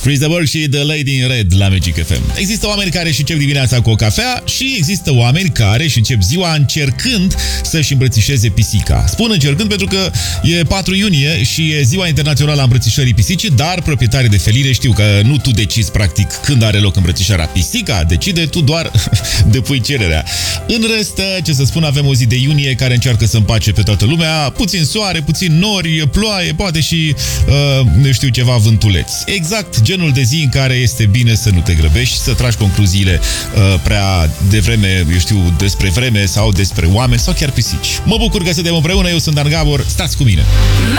Chris de Burgh și The Lady in Red la Magic FM. Există oameni care își încep dimineața cu o cafea și există oameni care își încep ziua încercând să-și îmbrățișeze pisica. Spun încercând pentru că e 4 iunie și e ziua internațională a îmbrățișării pisicii, dar proprietarii de feline știu că nu tu decizi practic când are loc îmbrățișarea. Pisica decide, tu doar depui cererea. În rest, ce să spun, avem o zi de iunie care încearcă să împace pe toată lumea. Puțin soare, puțin nori, ploaie, poate și, nu știu, ceva vântuleț. Exact genul de zi în care este bine să nu te grăbești, să tragi concluziile prea devreme, eu știu, despre vreme sau despre oameni sau chiar pisici. Mă bucur că suntem împreună, eu sunt Dan Gabor, stați cu mine!